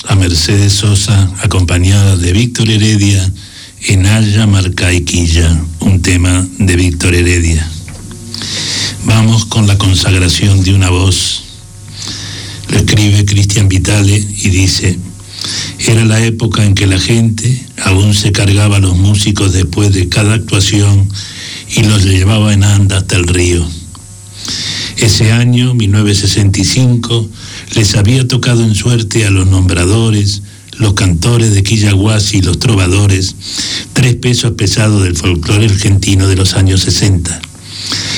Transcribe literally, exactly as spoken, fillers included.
a Mercedes Sosa, acompañada de Víctor Heredia, en Haya, Marcá y Quilla, un tema de Víctor Heredia. Vamos con la consagración de una voz. Lo escribe Cristian Vitale y dice: era la época en que la gente aún se cargaba a los músicos después de cada actuación y los llevaba en anda hasta el río. Ese año, mil novecientos sesenta y cinco, les había tocado en suerte a los nombradores, los cantores de Quillaguasi y los trovadores, tres pesos pesados del folclore argentino de los años sesenta.